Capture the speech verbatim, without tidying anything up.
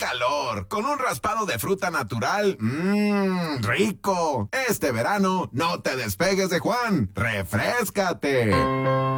calor! Con un raspado de fruta natural, mmm, rico. Este verano, no te despegues de Juan. ¡Refréscate!